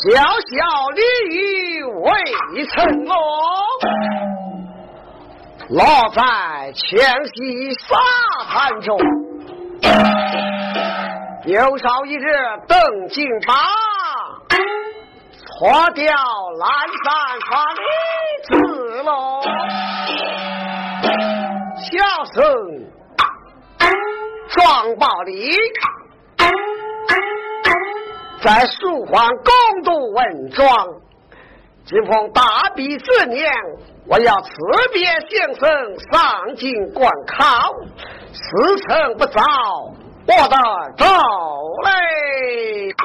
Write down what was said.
小小鲤鱼未成龙，落在千溪沙滩中。有朝一日登京巴，错掉蓝山发李子喽。小生庄宝礼在书桓攻读文庄，今逢大比之年，我要辞别先生上京观考，时辰不早，我的走嘞。